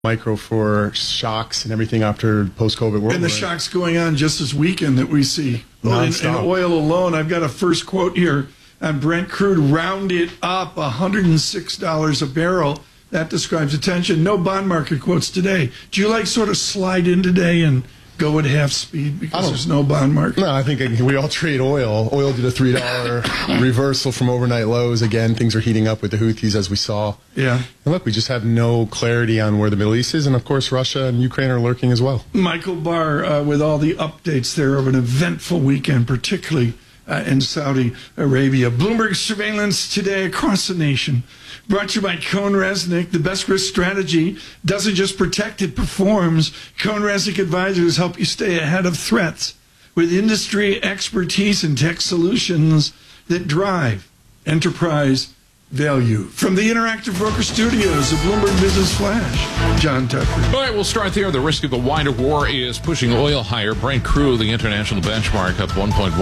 micro for shocks and everything after post-COVID world. And the shocks going on just this weekend that we see. In oil alone, I've got a first quote here on Brent crude, rounded up $106 a barrel. That describes attention. No bond market quotes today. Do you like sort of slide in today and go at half speed because there's no bond market? No, I think we all trade oil. Oil did a $3 reversal from overnight lows. Again, things are heating up with the Houthis, as we saw. Yeah. And look, we just have no clarity on where the Middle East is, and of course Russia and Ukraine are lurking as well. Michael Barr, with all the updates there of an eventful weekend, particularly in Saudi Arabia. Bloomberg surveillance today across the nation. Brought to you by Cohn Resnick. The best risk strategy doesn't just protect, it performs. Cohn Resnick advisors help you stay ahead of threats with industry expertise and tech solutions that drive enterprise value. From the Interactive Broker Studios of Bloomberg Business Flash, John Tucker. All right, we'll start there. The risk of the wider war is pushing oil higher. Brent crude, the international benchmark, up 1.1%,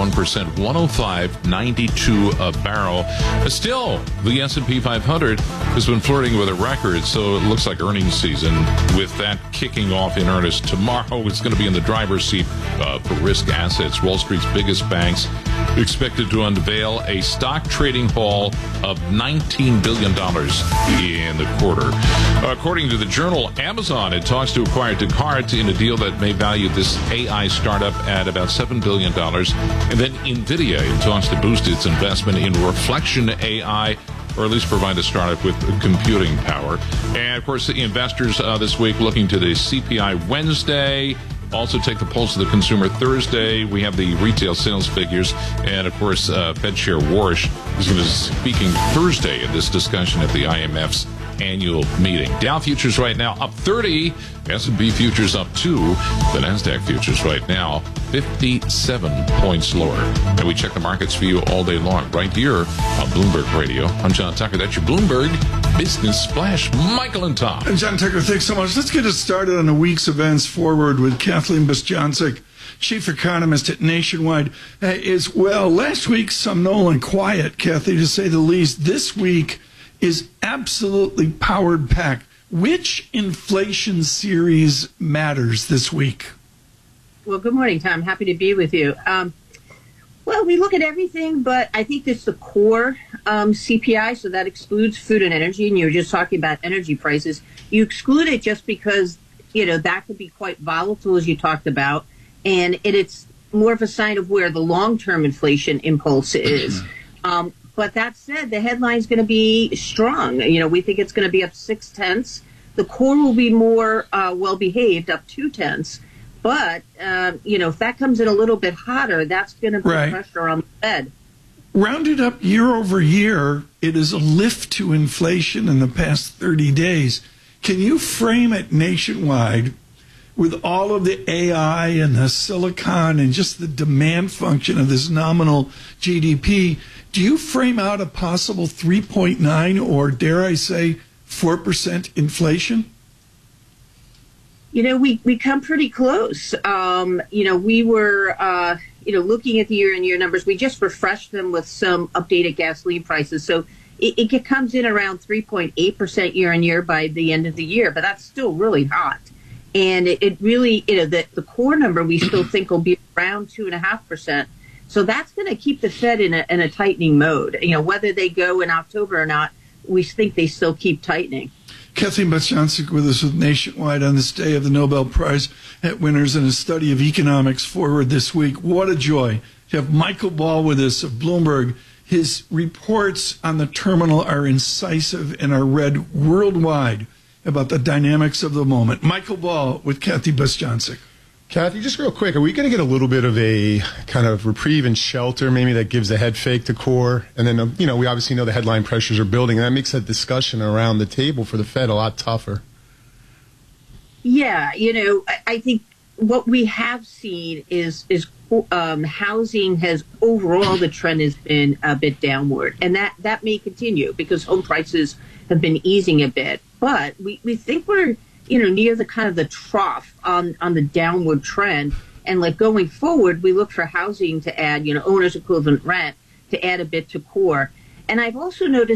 105.92 a barrel. But still, the S&P 500 has been flirting with a record, so it looks like earnings season. With that kicking off in earnest tomorrow, it's going to be in the driver's seat for risk assets. Wall Street's biggest banks expected to unveil a stock trading haul of $19 billion in the quarter. According to the journal, Amazon had talks to acquire Descartes in a deal that may value this AI startup at about $7 billion. And then NVIDIA in talks to boost its investment in Reflection AI, or at least provide a startup with computing power. And, of course, the investors this week looking to the CPI Wednesday. Also take the pulse of the consumer Thursday. We have the retail sales figures. And, of course, Fed Chair Warsh is going to be speaking Thursday in this discussion at the IMF's annual meeting. Dow futures right now up 30. S&P futures up 2. The NASDAQ futures right now 57 points lower. And we check the markets for you all day long right here on Bloomberg Radio. I'm John Tucker. That's your Bloomberg Business Flash. Michael and Tom. And John Tucker, thanks so much. Let's get us started on the week's events forward with Kathleen Bostjancic, chief economist at Nationwide, as well. Last week, somnolent quiet, Kathy, to say the least. This week is absolutely powered packed. Which inflation series matters this week? Well, good morning, Tom. Happy to be with you. Well, we look at everything, but I think it's the core CPI, so that excludes food and energy, and you were just talking about energy prices. You exclude it just because, that could be quite volatile, as you talked about, and it's more of a sign of where the long-term inflation impulse is. But that said, the headline's going to be strong. We think it's going to be up 0.6. The core will be more well-behaved, up 0.2. But, if that comes in a little bit hotter, that's going to put pressure on the Fed. Rounded up year over year, it is a lift to inflation in the past 30 days. Can you frame it nationwide with all of the AI and the silicon and just the demand function of this nominal GDP? Do you frame out a possible 3.9 or, dare I say, 4% inflation? We come pretty close. We were, looking at the year-on-year numbers. We just refreshed them with some updated gasoline prices. So it comes in around 3.8% year-on-year by the end of the year. But that's still really hot. And it really, the core number we still think will be around 2.5%. So that's going to keep the Fed in a tightening mode. Whether they go in October or not, we think they still keep tightening. Kathleen Bostjancic with us with Nationwide on this day of the Nobel Prize winners in a study of economics forward this week. What a joy to have Michael Ball with us of Bloomberg. His reports on the terminal are incisive and are read worldwide about the dynamics of the moment. Michael Ball with Kathy Bostjancic. Kathy, just real quick, are we going to get a little bit of a kind of reprieve and shelter, maybe that gives a head fake to core? And then, we obviously know the headline pressures are building, and that makes that discussion around the table for the Fed a lot tougher. Yeah, I think what we have seen is housing has overall, the trend has been a bit downward, and that may continue because home prices have been easing a bit. But we think we're near the kind of the trough on the downward trend. And going forward, we look for housing to add, owner's equivalent rent to add a bit to core. And I've also noticed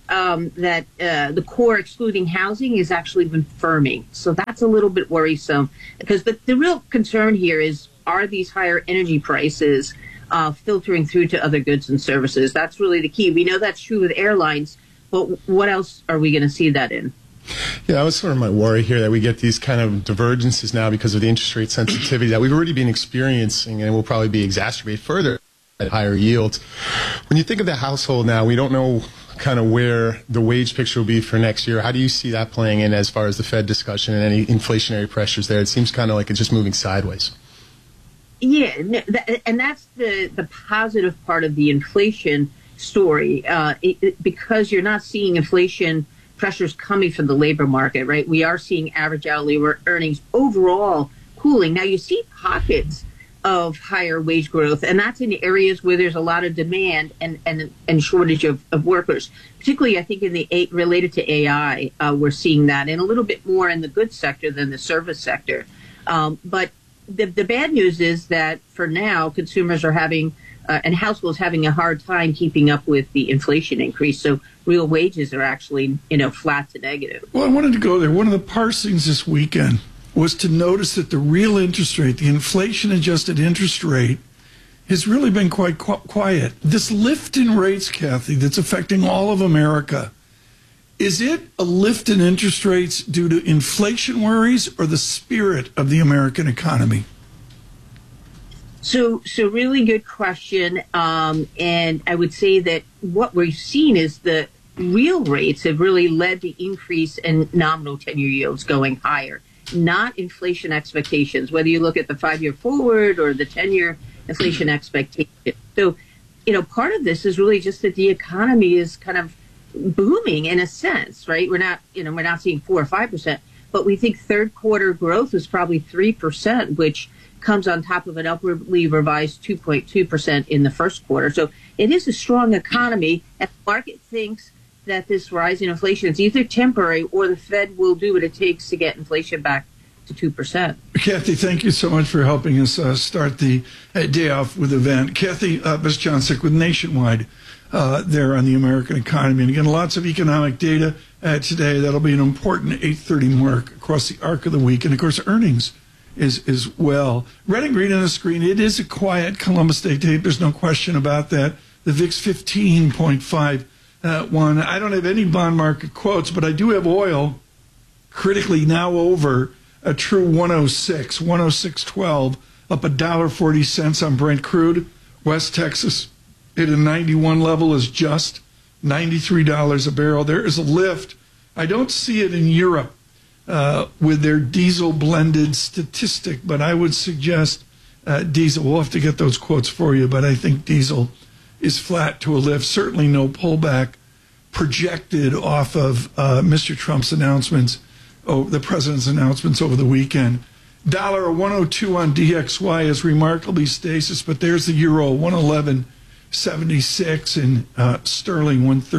that the core excluding housing has actually been firming. So that's a little bit worrisome because the real concern here is, are these higher energy prices filtering through to other goods and services? That's really the key. We know that's true with airlines, but what else are we going to see that in? Yeah, that was sort of my worry here, that we get these kind of divergences now because of the interest rate sensitivity that we've already been experiencing and will probably be exacerbated further at higher yields. When you think of the household now, we don't know kind of where the wage picture will be for next year. How do you see that playing in as far as the Fed discussion and any inflationary pressures there? It seems kind of like it's just moving sideways. Yeah, and that's the positive part of the inflation story, because you're not seeing inflation pressures coming from the labor market, right? We are seeing average hourly earnings overall cooling. Now, you see pockets of higher wage growth, and that's in areas where there's a lot of demand and shortage of workers. Particularly, I think, related to AI, we're seeing that, and a little bit more in the goods sector than the service sector. But the bad news is that for now, consumers are having and households having a hard time keeping up with the inflation increase. So real wages are actually, flat to negative. Well, I wanted to go there. One of the parsings this weekend was to notice that the real interest rate, the inflation-adjusted interest rate, has really been quite quiet. This lift in rates, Kathy, that's affecting all of America, is it a lift in interest rates due to inflation worries or the spirit of the American economy? So really good question. And I would say that what we've seen is the real rates have really led the increase in nominal 10-year yields going higher, not inflation expectations, whether you look at the 5-year forward or the 10-year inflation expectation. So, part of this is really just that the economy is kind of booming in a sense, right? We're not seeing 4 or 5%, but we think third quarter growth was probably 3%, which comes on top of an upwardly revised 2.2% in the first quarter. So it is a strong economy, and the market thinks that this rise in inflation is either temporary or the Fed will do what it takes to get inflation back to 2%. Kathy, thank you so much for helping us start the day off with the event. Kathy Bostjancic with Nationwide there on the American economy. And again, lots of economic data today. That'll be an important 8:30 mark across the arc of the week. And, of course, earnings is well. Red and green on the screen. It is a quiet Columbus Day tape. There's no question about that. The VIX 15.51. I don't have any bond market quotes, but I do have oil critically now over a true 106.12, up $1.40 on Brent crude. West Texas hit a 91 level, is just $93 a barrel. There is a lift. I don't see it in Europe with their diesel blended statistic, but I would suggest diesel. We'll have to get those quotes for you, but I think diesel is flat to a lift. Certainly no pullback projected off of Mr. Trump's announcements, the president's announcements over the weekend. Dollar 102 on DXY is remarkably stasis, but there's the euro 111.76 and sterling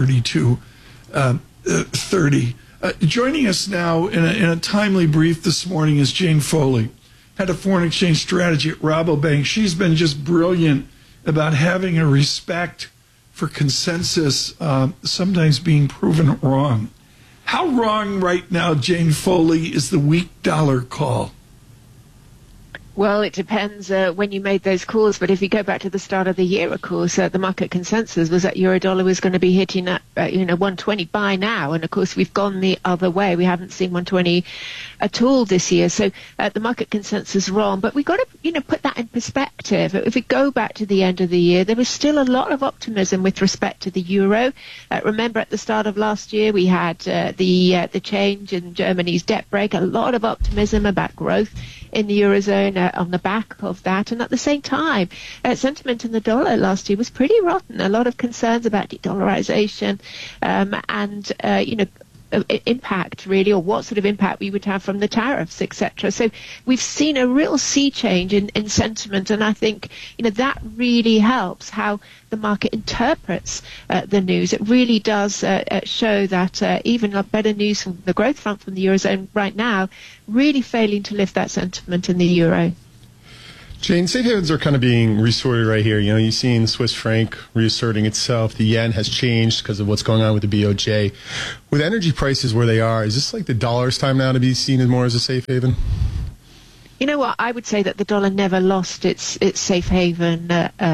132.30. Joining us now in a timely brief this morning is Jane Foley, head of foreign exchange strategy at Rabobank. She's been just brilliant about having a respect for consensus, sometimes being proven wrong. How wrong right now, Jane Foley, is the weak dollar call? Well, it depends when you made those calls, but if you go back to the start of the year, of course, the market consensus was that Eurodollar was going to be hitting at 120 by now, and of course we've gone the other way. We haven't seen 120 at all this year, so the market consensus is wrong. But we've got to put that in perspective. If we go back to the end of the year, there was still a lot of optimism with respect to the euro. Remember, at the start of last year, we had the change in Germany's debt brake, a lot of optimism about growth in the Eurozone on the back of that. And at the same time, sentiment in the dollar last year was pretty rotten. A lot of concerns about de-dollarization and impact, really, or what sort of impact we would have from the tariffs, etc. So we've seen a real sea change in sentiment, and I think that really helps how the market interprets the news. It really does show that even better news from the growth front from the Eurozone right now really failing to lift that sentiment in the euro. Jane, safe havens are kind of being resorted right here. You know, you've seen the Swiss franc reasserting itself. The yen has changed because of what's going on with the BOJ. With energy prices where they are, is this like the dollar's time now to be seen as more as a safe haven? You know what? I would say that the dollar never lost its safe haven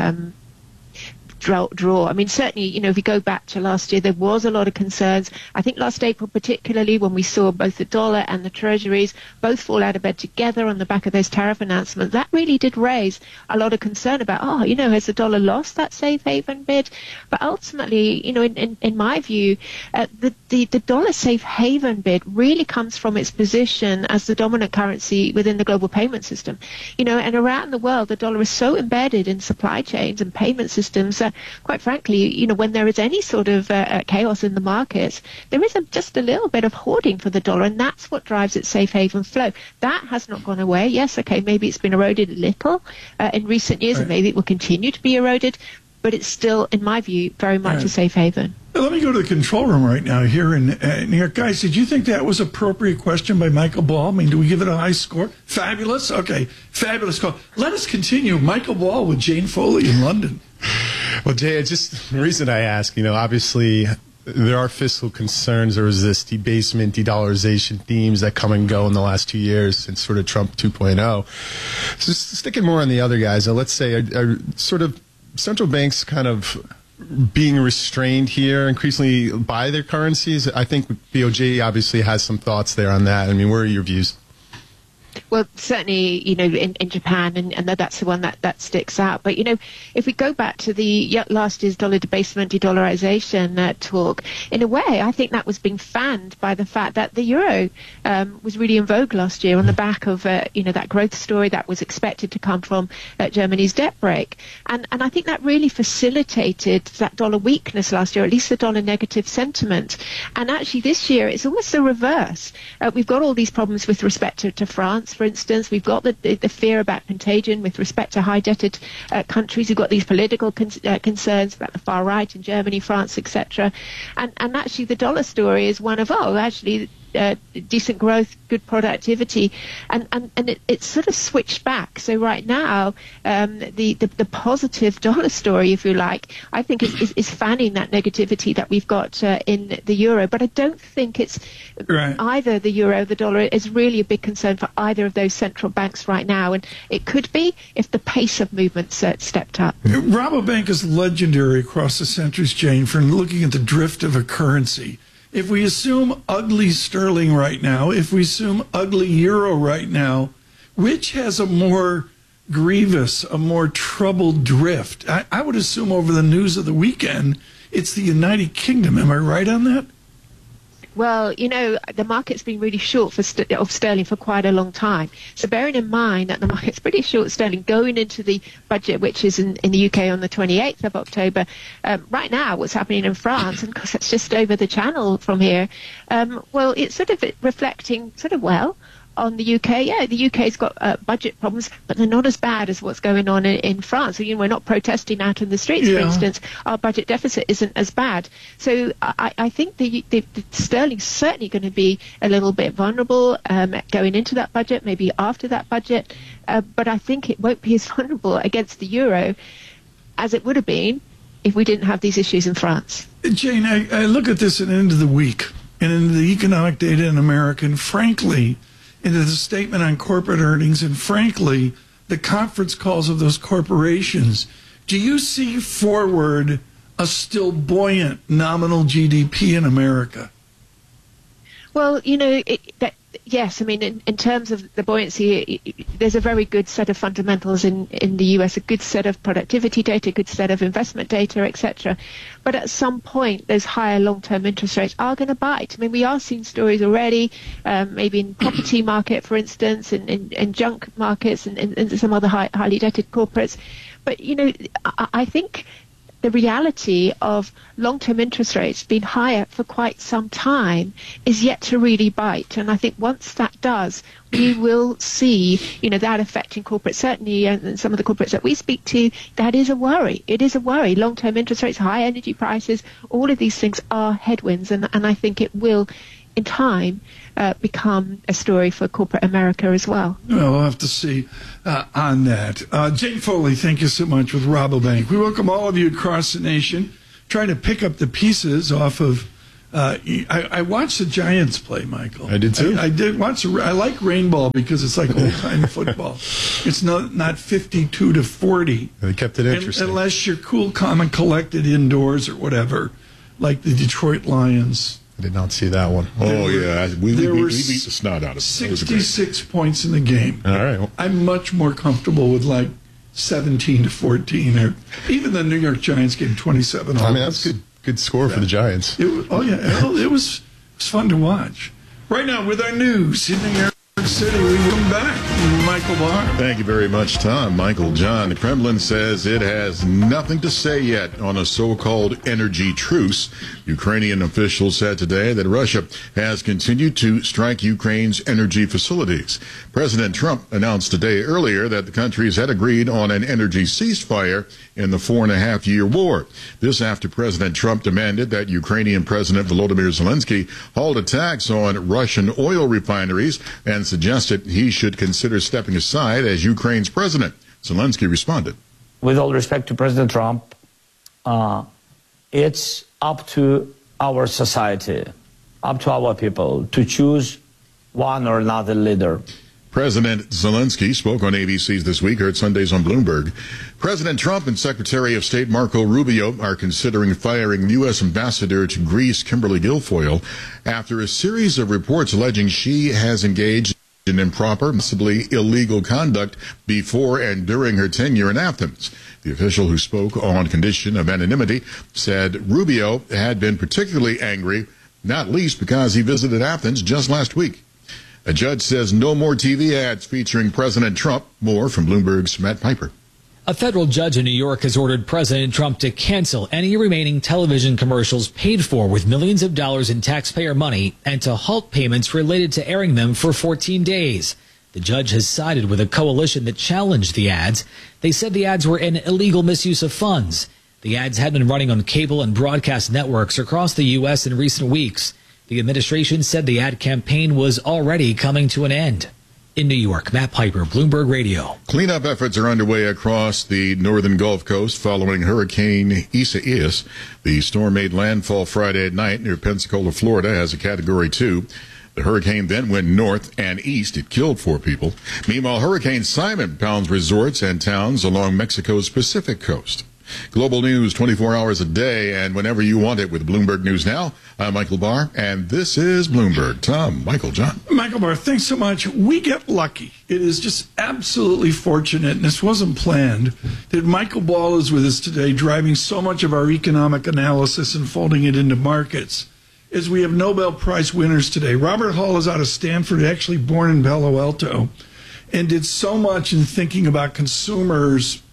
draw. I mean, certainly, you know, if we go back to last year, there was a lot of concerns. I think last April, particularly when we saw both the dollar and the treasuries both fall out of bed together on the back of those tariff announcements, that really did raise a lot of concern about, you know, has the dollar lost that safe haven bid? But ultimately, you know, in my view, the dollar safe haven bid really comes from its position as the dominant currency within the global payment system. You know, and around the world, the dollar is so embedded in supply chains and payment systems that, quite frankly, you know, when there is any sort of chaos in the markets, there is just a little bit of hoarding for the dollar, and that's what drives its safe haven flow. That has not gone away. Yes, okay, maybe it's been eroded a little in recent years, and maybe it will continue to be eroded, but it's still, in my view, very much a safe haven. Let me go to the control room right now here in New York. Guys, did you think that was an appropriate question by Michael Ball? I mean, do we give it a high score? Fabulous? Okay, fabulous call. Let us continue. Michael Ball with Jane Foley in London. Well, Jay, just the reason I ask, you know, obviously there are fiscal concerns. There was this debasement, de-dollarization themes that come and go in the last 2 years since sort of Trump 2.0. So just sticking more on the other guys, let's say are sort of central banks kind of being restrained here increasingly by their currencies. I think BOJ obviously has some thoughts there on that. I mean, where are your views? Well, certainly, you know, in Japan, and that's the one that sticks out. But, you know, if we go back to the last year's dollar debasement, de-dollarization talk, in a way, I think that was being fanned by the fact that the euro was really in vogue last year on the back of, you know, that growth story that was expected to come from Germany's debt break. And I think that really facilitated that dollar weakness last year, at least the dollar negative sentiment. And actually this year, it's almost the reverse. We've got all these problems with respect to France, for instance. We've got the fear about contagion with respect to high-debted countries. We've got these political concerns about the far right in Germany, France, etc. And actually the dollar story is one of, decent growth, good productivity, and it's sort of switched back. So right now, the positive dollar story, if you like, I think is fanning that negativity that we've got in the euro. But I don't think it's either the euro or the dollar is really a big concern for either of those central banks right now. And it could be if the pace of movements stepped up. Rabobank is legendary across the centuries, Jane, for looking at the drift of a currency. If we assume ugly sterling right now, if we assume ugly euro right now, which has a more grievous, a more troubled drift? I would assume over the news of the weekend, it's the United Kingdom. Am I right on that? Well, you know, the market's been really short of sterling for quite a long time. So bearing in mind that the market's pretty short sterling going into the budget, which is in the UK on the 28th of October, right now what's happening in France, and of course that's just over the channel from here, well, it's sort of reflecting on the UK. Yeah, the UK's got budget problems, but they're not as bad as what's going on in France. So, you know, we're not protesting out in the streets, for instance. Our budget deficit isn't as bad. So I think the sterling's certainly going to be a little bit vulnerable going into that budget, maybe after that budget. But I think it won't be as vulnerable against the euro as it would have been if we didn't have these issues in France. Jane, I look at this at the end of the week and in the economic data in America, and frankly, into the statement on corporate earnings, and frankly, the conference calls of those corporations. Do you see forward a still buoyant nominal GDP in America? Well, you know, yes. I mean, in terms of the buoyancy, there's a very good set of fundamentals in the US, a good set of productivity data, a good set of investment data, etc. But at some point, those higher long-term interest rates are going to bite. I mean, we are seeing stories already, maybe in property market, for instance, in junk markets, and some other highly debted corporates. But, you know, I think the reality of long-term interest rates being higher for quite some time is yet to really bite. And I think once that does, we will see, you know, that affecting corporates, certainly, and some of the corporates that we speak to, that is a worry. It is a worry. Long-term interest rates, high energy prices, all of these things are headwinds. And I think it will, in time, become a story for corporate America as well. Well, we'll have to see on that. Jane Foley, thank you so much with Rabobank. We welcome all of you across the nation, trying to pick up the pieces off of. I watched the Giants play, Michael. I did too. I did watch. I like rainball because it's like old time football. It's not 52-40. They kept it interesting. Unless you're cool, calm, and collected indoors or whatever, like the Detroit Lions. I did not see that one. Oh, yeah. We beat the s- snot out of it. 66 points in the game. All right. Well, I'm much more comfortable with like 17-14, or even the New York Giants game 27. I mean, that's good score for the Giants. It was fun to watch. Right now, with our news in New York City, we come back. Michael Barr. Thank you very much, Tom. Michael John. The Kremlin says it has nothing to say yet on a so-called energy truce. Ukrainian officials said today that Russia has continued to strike Ukraine's energy facilities. President Trump announced today earlier that the countries had agreed on an energy ceasefire in the 4.5-year war. This after President Trump demanded that Ukrainian President Volodymyr Zelensky halt attacks on Russian oil refineries and suggested he should consider stepping aside as Ukraine's president. Zelensky responded. With all respect to President Trump, it's up to our society, up to our people to choose one or another leader. President Zelensky spoke on ABC's This Week, heard Sundays on Bloomberg. President Trump and Secretary of State Marco Rubio are considering firing U.S. Ambassador to Greece, Kimberly Guilfoyle, after a series of reports alleging she has engaged in improper, possibly illegal conduct before and during her tenure in Athens. The official who spoke on condition of anonymity said Rubio had been particularly angry, not least because he visited Athens just last week. A judge says no more TV ads featuring President Trump. More from Bloomberg's Matt Piper. A federal judge in New York has ordered President Trump to cancel any remaining television commercials paid for with millions of dollars in taxpayer money and to halt payments related to airing them for 14 days. The judge has sided with a coalition that challenged the ads. They said the ads were an illegal misuse of funds. The ads had been running on cable and broadcast networks across the U.S. in recent weeks. The administration said the ad campaign was already coming to an end. In New York, Matt Piper, Bloomberg Radio. Cleanup efforts are underway across the northern Gulf Coast following Hurricane Isaias. The storm made landfall Friday at night near Pensacola, Florida, as a Category 2. The hurricane then went north and east. It killed 4 people. Meanwhile, Hurricane Simon pounds resorts and towns along Mexico's Pacific coast. Global news 24 hours a day and whenever you want it with Bloomberg News Now. I'm Michael Barr, and this is Bloomberg. Tom, Michael, John. Michael Barr, thanks so much. We get lucky. It is just absolutely fortunate, and this wasn't planned, that Michael Ball is with us today, driving so much of our economic analysis and folding it into markets, as we have Nobel Prize winners today. Robert Hall is out of Stanford, actually born in Palo Alto, and did so much in thinking about consumers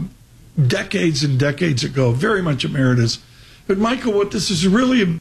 decades and decades ago, very much emeritus. But Michael, what this is really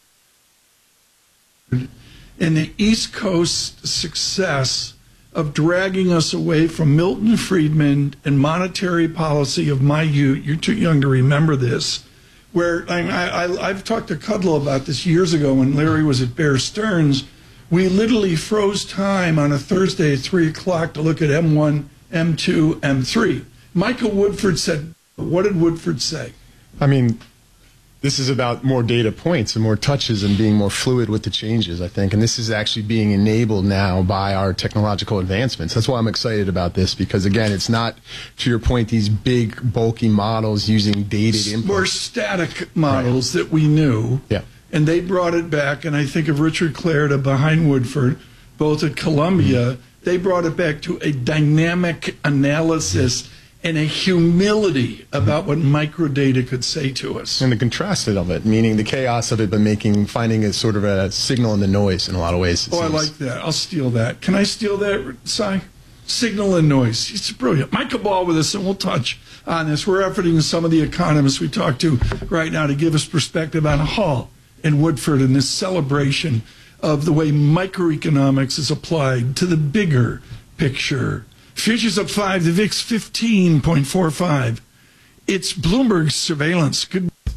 in the East Coast success of dragging us away from Milton Friedman and monetary policy of my youth. You're too young to remember this. Where I've talked to Kudlow about this years ago when Larry was at Bear Stearns. We literally froze time on a Thursday at 3 o'clock to look at M1, M2, M3. Michael Woodford said, what did Woodford say? I mean, this is about more data points and more touches and being more fluid with the changes, I think. And this is actually being enabled now by our technological advancements. That's why I'm excited about this, because, again, it's not, to your point, these big, bulky models using dated inputs. More static models that we knew. Yeah. And they brought it back, and I think of Richard Clarida behind Woodford, both at Columbia. They brought it back to a dynamic analysis and a humility about what microdata could say to us. And the contrast of it, meaning the chaos of it, but finding a sort of a signal in the noise in a lot of ways. Oh, I like that. I'll steal that. Can I steal that, Cy? Signal and noise. It's brilliant. Michael Ball with us, and we'll touch on this. We're efforting some of the economists we talk to right now to give us perspective on Hall and Woodford and this celebration of the way microeconomics is applied to the bigger picture. Futures up 5, the VIX 15.45. It's Bloomberg surveillance. Good.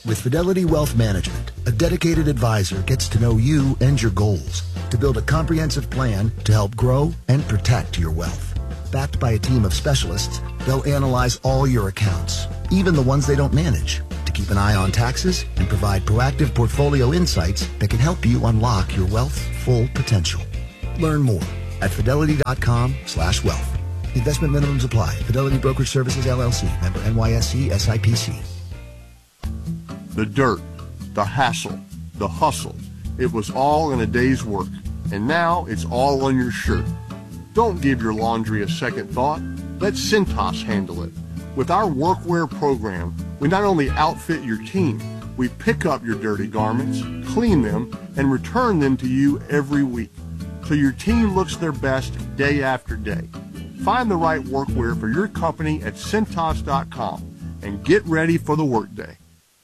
With Fidelity Wealth Management, a dedicated advisor gets to know you and your goals to build a comprehensive plan to help grow and protect your wealth. Backed by a team of specialists, they'll analyze all your accounts, even the ones they don't manage, to keep an eye on taxes and provide proactive portfolio insights that can help you unlock your wealth's full potential. Learn more at fidelity.com/wealth. Investment minimums apply. Fidelity Brokerage Services, LLC. Member NYSE SIPC. The dirt, the hassle, the hustle. It was all in a day's work. And now it's all on your shirt. Don't give your laundry a second thought. Let Cintas handle it. With our workwear program, we not only outfit your team, we pick up your dirty garments, clean them, and return them to you every week. So your team looks their best day after day. Find the right workwear for your company at Cintas.com and get ready for the workday.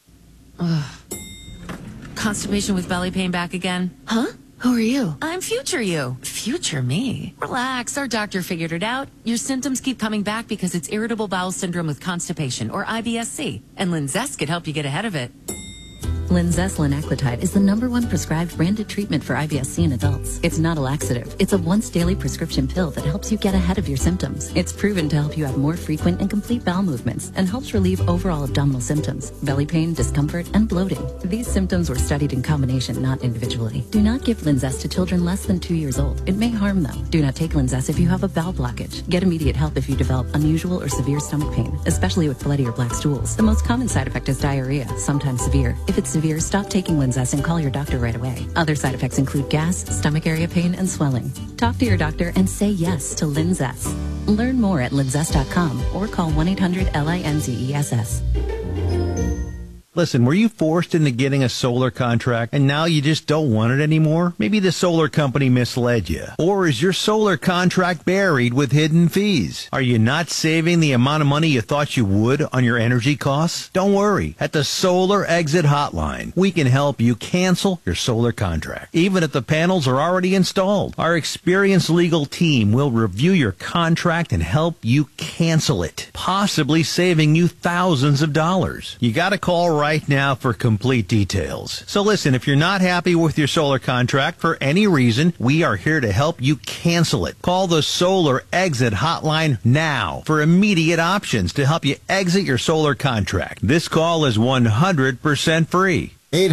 Constipation with belly pain back again? Huh? Who are you? I'm future you. Future me. Relax, our doctor figured it out. Your symptoms keep coming back because it's irritable bowel syndrome with constipation, or IBS-C, and Linzess could help you get ahead of it. Linzess linaclotide is the #1 prescribed branded treatment for IBS-C in adults. It's not a laxative. It's a once-daily prescription pill that helps you get ahead of your symptoms. It's proven to help you have more frequent and complete bowel movements and helps relieve overall abdominal symptoms, belly pain, discomfort, and bloating. These symptoms were studied in combination, not individually. Do not give Linzess to children less than 2 years old. It may harm them. Do not take Linzess if you have a bowel blockage. Get immediate help if you develop unusual or severe stomach pain, especially with bloody or black stools. The most common side effect is diarrhea, sometimes severe. If it's severe, stop taking Linzess and call your doctor right away. Other side effects include gas, stomach area pain, and swelling. Talk to your doctor and say yes to Linzess. Learn more at linzess.com or call 1-800-LINZESS. Listen, were you forced into getting a solar contract and now you just don't want it anymore? Maybe the solar company misled you. Or is your solar contract buried with hidden fees? Are you not saving the amount of money you thought you would on your energy costs? Don't worry. At the Solar Exit Hotline, we can help you cancel your solar contract, even if the panels are already installed. Our experienced legal team will review your contract and help you cancel it, possibly saving you thousands of dollars. You got to call right now for complete details. So listen, if you're not happy with your solar contract for any reason, we are here to help you cancel it. Call the Solar Exit Hotline now for immediate options to help you exit your solar contract. This call is 100% free.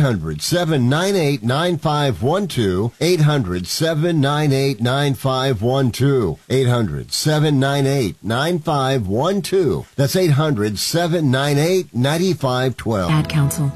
800-798-9512. 800-798-9512. 800-798-9512. That's 800-798-9512. Ad Council.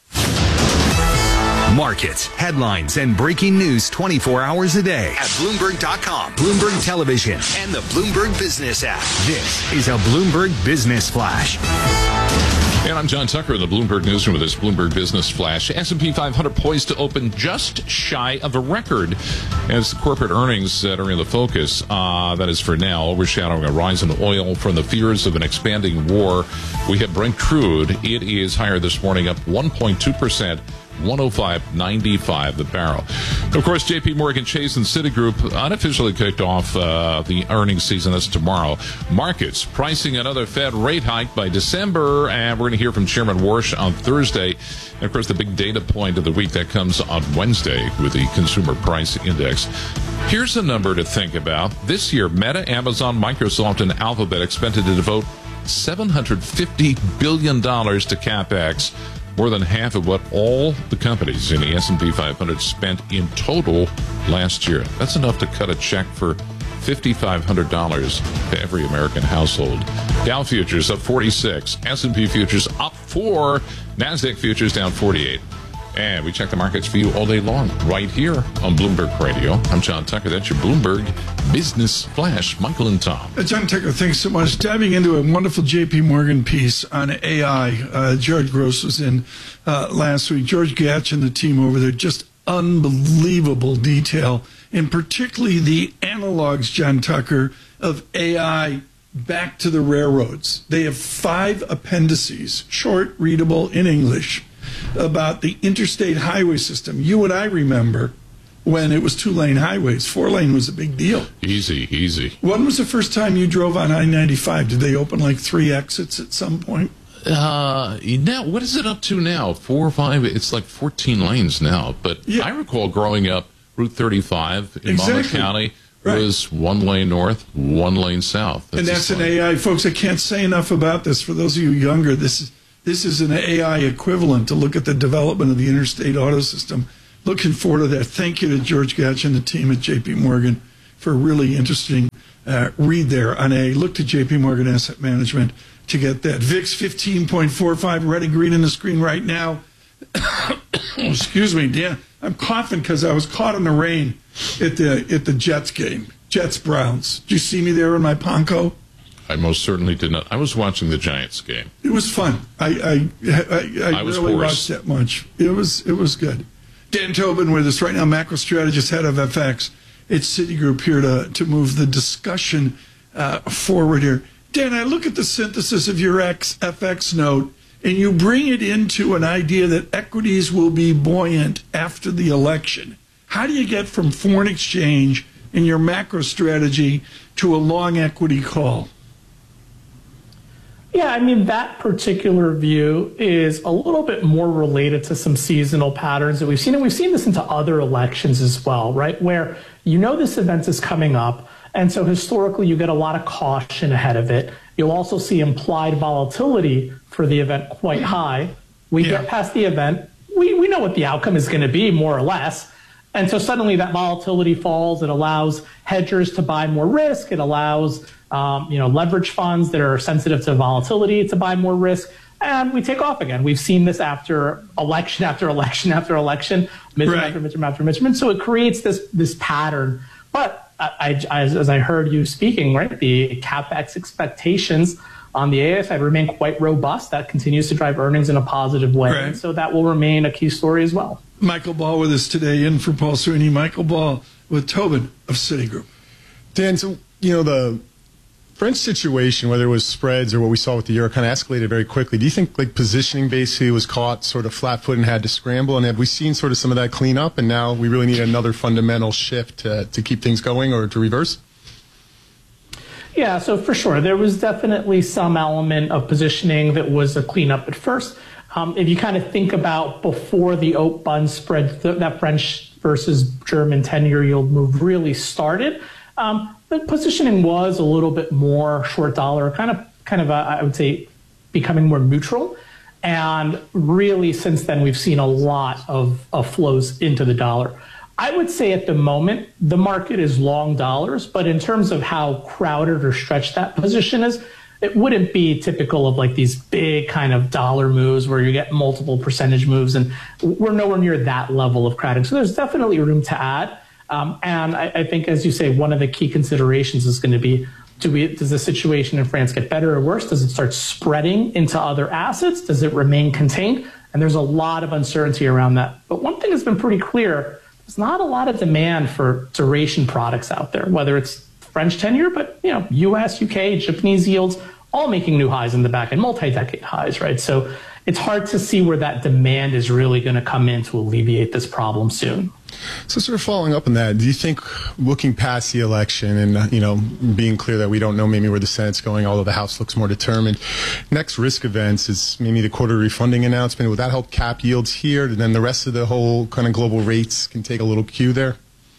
Markets, headlines, and breaking news 24 hours a day at Bloomberg.com, Bloomberg Television, and the Bloomberg Business app. This is a Bloomberg Business Flash. And I'm John Tucker in the Bloomberg Newsroom with this Bloomberg Business Flash. S&P 500 poised to open just shy of a record as the corporate earnings that are in the focus, that is for now, overshadowing a rise in oil from the fears of an expanding war. We have Brent crude. It is higher this morning, up 1.2%. 105.95 the barrel. Of course, J.P. Morgan Chase and Citigroup unofficially kicked off the earnings season. That's tomorrow. Markets pricing another Fed rate hike by December, and we're going to hear from Chairman Warsh on Thursday. And of course, the big data point of the week that comes on Wednesday with the Consumer Price Index. Here's a number to think about. This year, Meta, Amazon, Microsoft, and Alphabet expected to devote $750 billion to CapEx. More than half of what all the companies in the S&P 500 spent in total last year. That's enough to cut a check for $5,500 to every American household. Dow futures up 46, S&P futures up 4, NASDAQ futures down 48. And we check the markets for you all day long right here on Bloomberg Radio. I'm John Tucker. That's your Bloomberg Business Flash. Michael and Tom. John Tucker, thanks so much. Diving into a wonderful J.P. Morgan piece on AI. Jared Gross was in last week. George Gatch and the team over there, just unbelievable detail, and particularly the analogs, John Tucker, of AI back to the railroads. They have 5 appendices, short, readable in English, about the interstate highway system. You and I remember when it was 2-lane highways. 4-lane was a big deal. Easy. When was the first time you drove on I-95? Did they open like 3 exits at some point? Now, what is it up to now? 4 or 5? It's like 14 lanes now. But I recall growing up, Route 35 in Monmouth County was 1 lane north, 1 lane south. And that's an AI. Folks, I can't say enough about this. For those of you younger, this is an AI equivalent to look at the development of the interstate auto system. Looking forward to that. Thank you to George Gatch and the team at J.P. Morgan for a really interesting read there on a look to J.P. Morgan Asset Management to get that. VIX 15.45, red and green on the screen right now. Excuse me, Dan. I'm coughing because I was caught in the rain at the Jets game. Jets-Browns. Did you see me there in my Ponco? I most certainly did not. I was watching the Giants game. It was fun. I really watched that much. It was good. Dan Tobin with us right now, macro strategist, head of FX. It's Citigroup here to move the discussion forward here. Dan, I look at the synthesis of your FX note, and you bring it into an idea that equities will be buoyant after the election. How do you get from foreign exchange in your macro strategy to a long equity call? Yeah, I mean, that particular view is a little bit more related to some seasonal patterns that we've seen. And we've seen this into other elections as well, right? Where you know this event is coming up. And so historically, you get a lot of caution ahead of it. You'll also see implied volatility for the event quite high. We get past the event. We know what the outcome is going to be, more or less. And so suddenly that volatility falls. It allows hedgers to buy more risk. It allows leverage funds that are sensitive to volatility to buy more risk, and we take off again. We've seen this after election after election after election, midterm after midterm after midterm. So it creates this pattern. But as I heard you speaking, right, the CapEx expectations on the AI side remain quite robust. That continues to drive earnings in a positive way. Right. And so that will remain a key story as well. Michael Ball with us today, in for Paul Sweeney. Michael Ball with Tobin of Citigroup. Dan, so, the French situation, whether it was spreads or what we saw with the euro, kind of escalated very quickly. Do you think positioning basically was caught sort of flat-footed and had to scramble? And have we seen sort of some of that clean up, and now we really need another fundamental shift to keep things going or to reverse? Yeah, so for sure, there was definitely some element of positioning that was a cleanup at first. If you kind of think about before the OAT bond spread, that French versus German 10-year yield move really started, the positioning was a little bit more short dollar, kind of I would say, becoming more neutral. And really, since then, we've seen a lot of flows into the dollar. I would say at the moment, the market is long dollars, but in terms of how crowded or stretched that position is, it wouldn't be typical of like these big kind of dollar moves where you get multiple percentage moves, and we're nowhere near that level of crowding. So there's definitely room to add. And I think, as you say, one of the key considerations is going to be, does the situation in France get better or worse? Does it start spreading into other assets? Does it remain contained? And there's a lot of uncertainty around that. But one thing has been pretty clear, there's not a lot of demand for duration products out there, whether it's French 10-year, but US, UK, Japanese yields, all making new highs in the back end, multi-decade highs, right? So it's hard to see where that demand is really going to come in to alleviate this problem soon. So sort of following up on that, do you think looking past the election and, being clear that we don't know maybe where the Senate's going, although the House looks more determined, next risk events is maybe the quarterly refunding announcement. Would that help cap yields here? And then the rest of the whole kind of global rates can take a little cue there?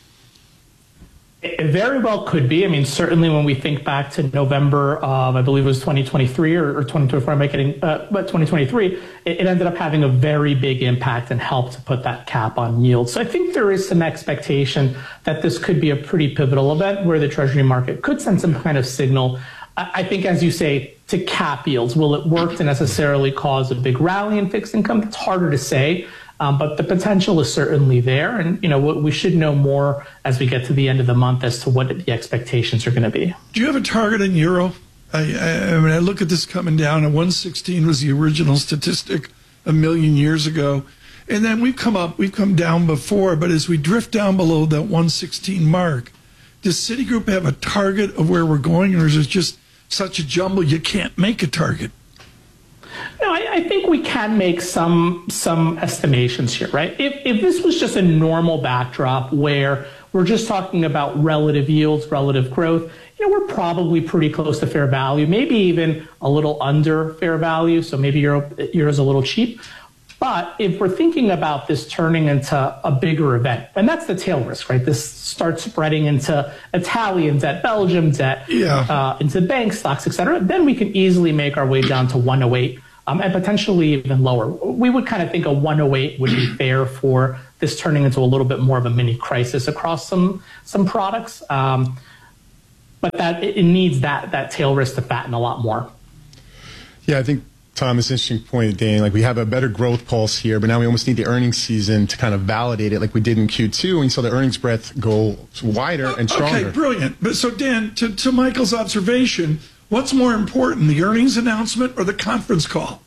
It very well could be. I mean, certainly when we think back to November of, I believe it was 2023 or 2024, but 2023, it ended up having a very big impact and helped to put that cap on yield. So I think there is some expectation that this could be a pretty pivotal event where the Treasury market could send some kind of signal. I think, as you say, to cap yields. Will it work to necessarily cause a big rally in fixed income? It's harder to say. But the potential is certainly there. And, we should know more as we get to the end of the month as to what the expectations are going to be. Do you have a target in euro? I look at this coming down, and 116 was the original statistic a million years ago. And then we've come down before, but as we drift down below that 116 mark, does Citigroup have a target of where we're going, or is it just such a jumble you can't make a target? No, I think we can make some estimations here, right? If this was just a normal backdrop where we're just talking about relative yields, relative growth, we're probably pretty close to fair value, maybe even a little under fair value. So maybe Euro's a little cheap. But if we're thinking about this turning into a bigger event, and that's the tail risk, right? This starts spreading into Italian debt, Belgium debt, into bank stocks, et cetera. Then we can easily make our way down to 108 and potentially even lower. We would kind of think a 108 would be fair for this turning into a little bit more of a mini crisis across some products. But that it needs that tail risk to fatten a lot more. Yeah, I think, Tom, this interesting point, Dan, like we have a better growth pulse here, but now we almost need the earnings season to kind of validate it like we did in Q2 when you saw the earnings breadth go wider and stronger. Okay, brilliant. But so, Dan, to Michael's observation, what's more important, the earnings announcement or the conference call?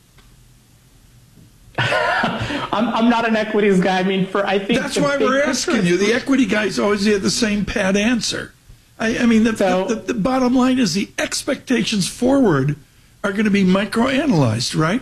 I'm not an equities guy. I think that's why we're asking you. The equity guys always have the same pat answer. The bottom line is the expectations forward are going to be microanalyzed, right?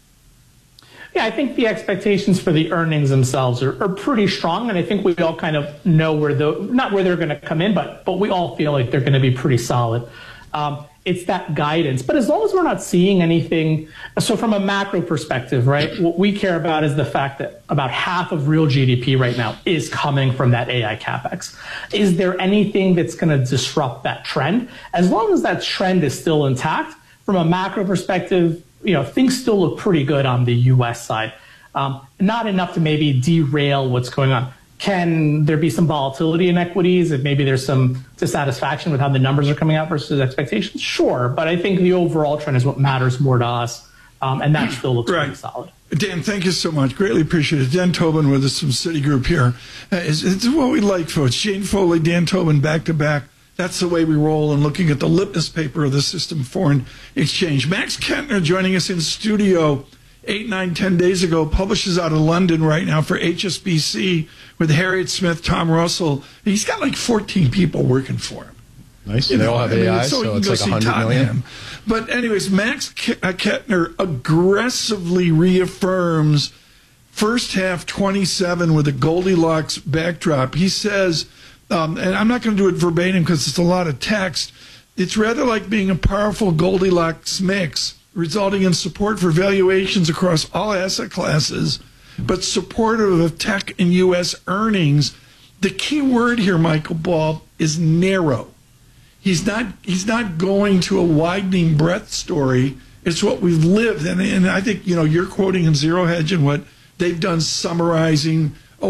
Yeah, I think the expectations for the earnings themselves are pretty strong, and I think we all kind of know not where they're going to come in, but we all feel like they're going to be pretty solid. It's that guidance. But as long as we're not seeing anything, so from a macro perspective, right, what we care about is the fact that about half of real GDP right now is coming from that AI CapEx. Is there anything that's going to disrupt that trend? As long as that trend is still intact, from a macro perspective, things still look pretty good on the U.S. side. Not enough to maybe derail what's going on. Can there be some volatility in equities? If maybe there's some dissatisfaction with how the numbers are coming out versus expectations? Sure, but I think the overall trend is what matters more to us, and that still looks pretty solid. Dan, thank you so much. Greatly appreciate it. Dan Tobin with us from Citigroup here. It's what we like, folks. Jane Foley, Dan Tobin, back to back. That's the way we roll, and looking at the litmus paper of the System Foreign Exchange. Max Kentner joining us in studio 8, 9, 10 days ago, publishes out of London right now for HSBC with Harriet Smith, Tom Russell. He's got like 14 people working for him. Nice. They all have AI, so it's like 100 million. But anyways, Max Kentner aggressively reaffirms first half 27 with a Goldilocks backdrop. He says, and I'm not going to do it verbatim because it's a lot of text, it's rather like being a powerful Goldilocks mix, resulting in support for valuations across all asset classes, but supportive of tech and U.S. earnings. The key word here, Michael Ball, is narrow. He's not going to a widening breadth story. It's what we've lived. And I think, you're quoting in Zero Hedge and what they've done summarizing,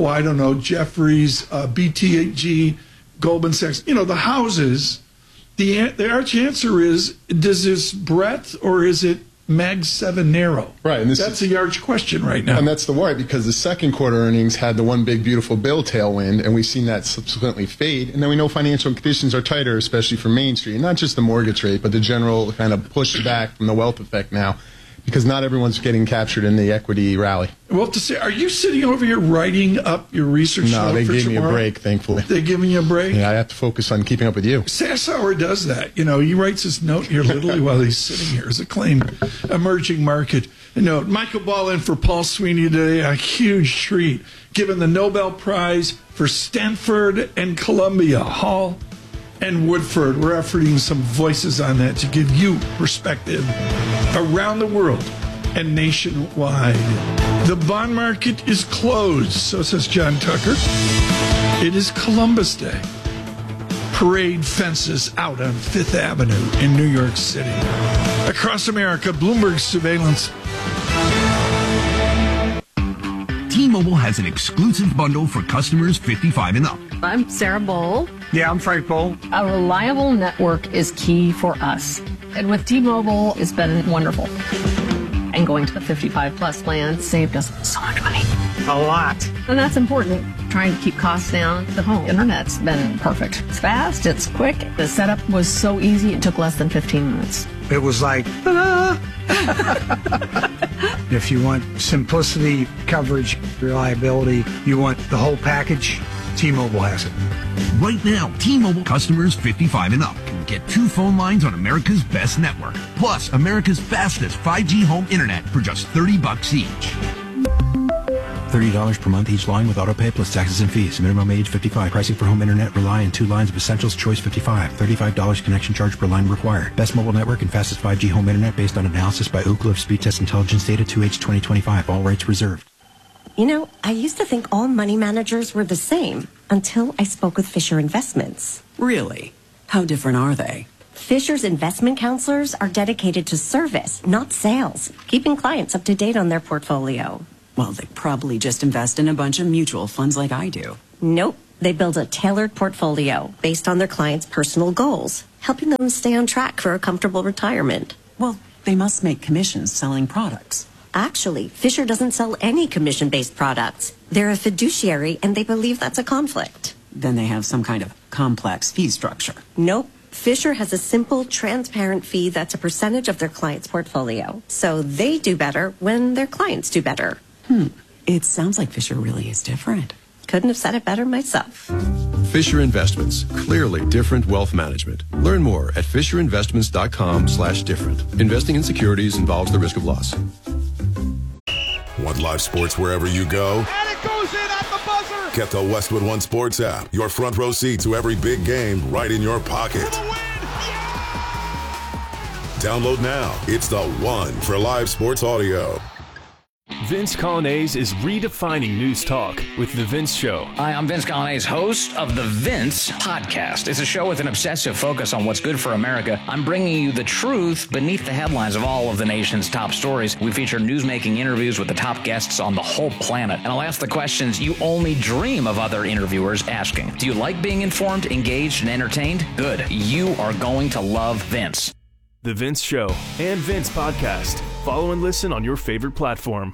Jefferies, BTG, Goldman Sachs, the houses. The arch answer is, does this breadth or is it Mag 7 narrow? Right. And that's the arch question right now. And that's the worry, because the second quarter earnings had the one big, beautiful bill tailwind, and we've seen that subsequently fade. And then we know financial conditions are tighter, especially for Main Street. Not just the mortgage rate, but the general kind of pushback from the wealth effect now, because not everyone's getting captured in the equity rally. Well, to say, are you sitting over here writing up your research? No, they gave me a break, thankfully. They're giving you a break? Yeah, I have to focus on keeping up with you. Sassower does that. He writes his note here literally while he's sitting here. As a claimed emerging market note. Michael Ball in for Paul Sweeney today. A huge treat, given the Nobel Prize for Stanford and Columbia, Hall and Woodford. We're offering some voices on that to give you perspective around the world and nationwide. The bond market is closed, so says John Tucker. It is Columbus Day. Parade fences out on Fifth Avenue in New York City. Across America, Bloomberg surveillance. T-Mobile has an exclusive bundle for customers 55 and up. I'm Sarah Bowl. Yeah, I'm Frank Bowl. A reliable network is key for us. And with T-Mobile, it's been wonderful. And going to the 55-plus plan saved us so much money. A lot. And that's important. Trying to keep costs down. The home internet's been perfect. It's fast, it's quick. The setup was so easy, it took less than 15 minutes. It was like, ta-da! If you want simplicity, coverage, reliability, you want the whole package, T-Mobile has it. Right now, T-Mobile customers 55 and up can get 2 phone lines on America's best network, plus America's fastest 5G home internet for just $30 each. $30 per month each line with autopay plus taxes and fees. Minimum age 55. Pricing for home internet rely on 2 lines of Essentials Choice 55. $35 connection charge per line required. Best mobile network and fastest 5G home internet based on analysis by Ookla of Speed Test Intelligence data 2H 2025. All rights reserved. You know, I used to think all money managers were the same until I spoke with Fisher Investments. Really? How different are they? Fisher's investment counselors are dedicated to service, not sales, keeping clients up to date on their portfolio. Well, they probably just invest in a bunch of mutual funds like I do. Nope. They build a tailored portfolio based on their clients' personal goals, helping them stay on track for a comfortable retirement. Well, they must make commissions selling products. Actually, Fisher doesn't sell any commission-based products. They're a fiduciary, and they believe that's a conflict. Then they have some kind of complex fee structure. Nope. Fisher has a simple, transparent fee that's a percentage of their client's portfolio. So they do better when their clients do better. It sounds like Fisher really is different. Couldn't have said it better myself. Fisher Investments. Clearly different wealth management. Learn more at FisherInvestments.com/different. Investing in securities involves the risk of loss. Want live sports wherever you go? And it goes in at the buzzer! Get the Westwood One Sports app. Your front row seat to every big game right in your pocket. Download now. It's the one for live sports audio. Vince Colonnese is redefining news talk with The Vince Show. Hi, I'm Vince Colonnese, host of The Vince Podcast. It's a show with an obsessive focus on what's good for America. I'm bringing you the truth beneath the headlines of all of the nation's top stories. We feature newsmaking interviews with the top guests on the whole planet. And I'll ask the questions you only dream of other interviewers asking. Do you like being informed, engaged, and entertained? Good. You are going to love Vince. The Vince Show and Vince Podcast. Follow and listen on your favorite platform.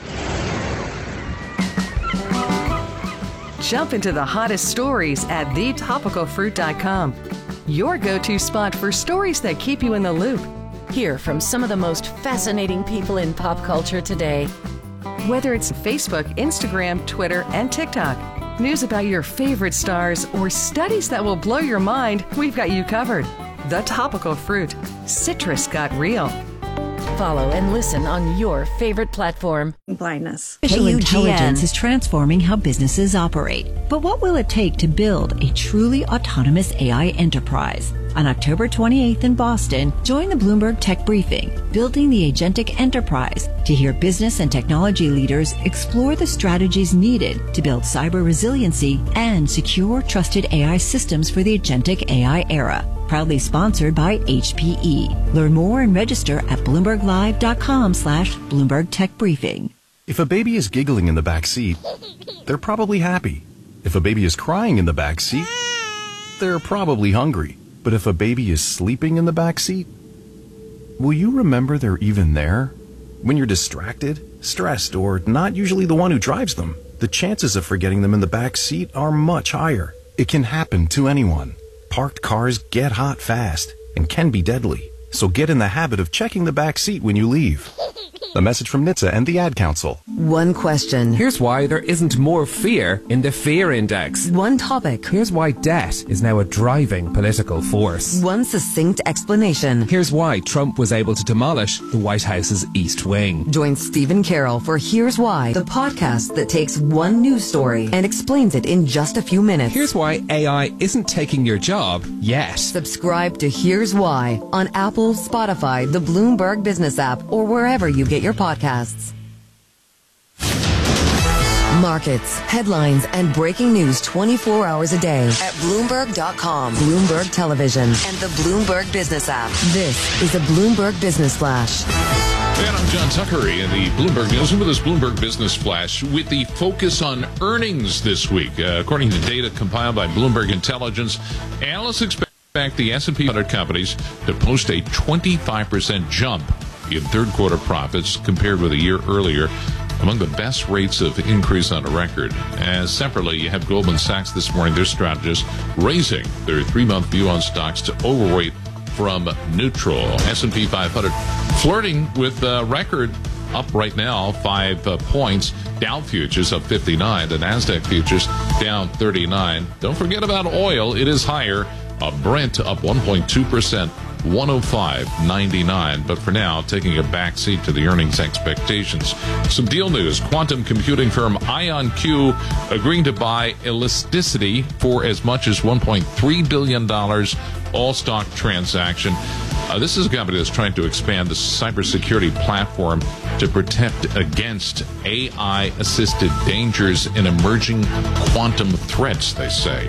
Jump into the hottest stories at thetopicalfruit.com. Your go-to spot for stories that keep you in the loop. Hear from some of the most fascinating people in pop culture today. Whether it's Facebook, Instagram, Twitter, and TikTok, news about your favorite stars, or studies that will blow your mind, we've got you covered. The Topical Fruit. Citrus got real. Follow and listen on your favorite platform. Blindness. Artificial intelligence is transforming how businesses operate. But what will it take to build a truly autonomous AI enterprise? On October 28th in Boston, join the Bloomberg Tech Briefing, Building the Agentic Enterprise, to hear business and technology leaders explore the strategies needed to build cyber resiliency and secure, trusted AI systems for the agentic AI era. Proudly sponsored by HPE. Learn more and register at BloombergLive.com/Bloomberg Tech Briefing. If a baby is giggling in the back seat, they're probably happy. If a baby is crying in the back seat, they're probably hungry. But if a baby is sleeping in the back seat, will you remember they're even there? When you're distracted, stressed, or not usually the one who drives them, the chances of forgetting them in the back seat are much higher. It can happen to anyone. Parked cars get hot fast and can be deadly. So get in the habit of checking the back seat when you leave. A message from NHTSA and the Ad Council. One question. Here's why there isn't more fear in the fear index. One topic. Here's why debt is now a driving political force. One succinct explanation. Here's why Trump was able to demolish the White House's East Wing. Join Stephen Carroll for Here's Why, the podcast that takes one news story and explains it in just a few minutes. Here's why AI isn't taking your job yet. Subscribe to Here's Why on Apple, Spotify, the Bloomberg Business app, or wherever you get your podcasts. Markets, headlines, and breaking news 24 hours a day at Bloomberg.com, Bloomberg Television, and the Bloomberg Business app. This is a Bloomberg Business Flash. And I'm John Tucker in the Bloomberg News, and with this Bloomberg Business Flash with the focus on earnings this week. According to data compiled by Bloomberg Intelligence, analysts expect the S&P 500 companies to post a 25% jump in third quarter profits compared with a year earlier, among the best rates of increase on a record. As separately, you have Goldman Sachs this morning, their strategists raising their 3-month view on stocks to overweight from neutral. S&P 500 flirting with record, up right now 5 points. Dow futures up 59. The NASDAQ futures down 39. Don't forget about oil. It is higher. Brent up 1.2%. $105.99. But for now, taking a backseat to the earnings expectations. Some deal news. Quantum computing firm IonQ agreeing to buy Elasticity for as much as $1.3 billion, all-stock transaction. This is a company that's trying to expand the cybersecurity platform to protect against AI-assisted dangers and emerging quantum threats, they say.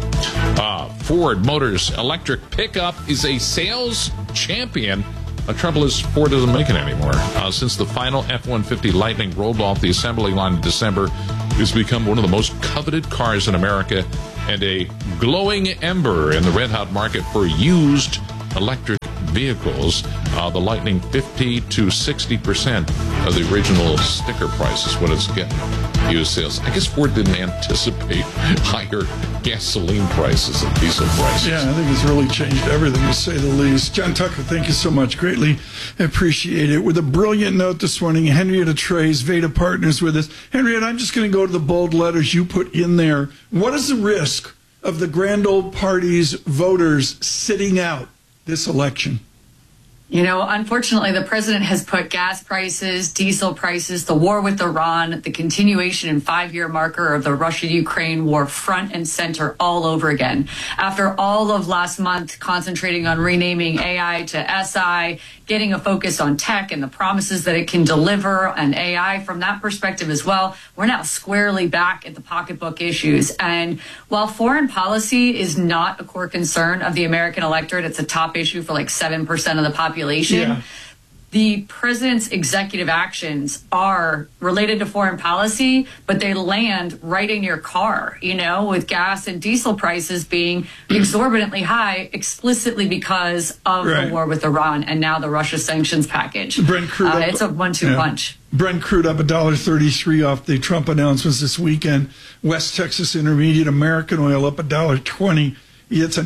Ford Motors electric pickup is a sales champion. The trouble is Ford doesn't make it anymore. Since the final F-150 Lightning rolled off the assembly line in December, it's become one of the most coveted cars in America and a glowing ember in the red-hot market for used electric vehicles. The Lightning 50 to 60% of the original sticker price is what it's getting used sales. I guess Ford didn't anticipate higher gasoline prices and diesel prices. Yeah, I think it's really changed everything, to say the least. John Tucker, thank you so much. Greatly appreciate it. With a brilliant note this morning, Henrietta Trays, Veda Partners with us. Henrietta, I'm just going to go to the bold letters you put in there. What is the risk of the grand old party's voters sitting out this election? You know, unfortunately, the president has put gas prices, diesel prices, the war with Iran, the continuation and 5-year marker of the Russia-Ukraine war front and center all over again. After all of last month concentrating on renaming AI to SI, getting a focus on tech and the promises that it can deliver, and AI from that perspective as well, we're now squarely back at the pocketbook issues. And while foreign policy is not a core concern of the American electorate, it's a top issue for like 7% of the population. Yeah. The president's executive actions are related to foreign policy, but they land right in your car, you know, with gas and diesel prices being exorbitantly high explicitly because of the war with Iran and now the Russia sanctions package. Brent crude up, it's a 1-2 punch. Brent crude up $1.33 off the Trump announcements this weekend. West Texas Intermediate American oil up $1.20. It's a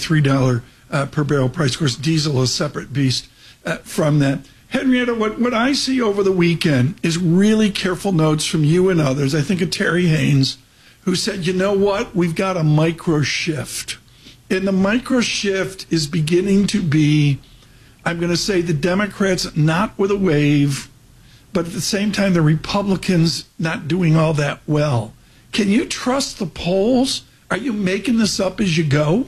$93 per barrel price. Of course, diesel is a separate beast from that. Henrietta, what I see over the weekend is really careful notes from you and others. I think of Terry Haynes, who said, you know what? We've got a micro shift. And the micro shift is beginning to be, I'm going to say, the Democrats not with a wave, but at the same time, the Republicans not doing all that well. Can you trust the polls? Are you making this up as you go?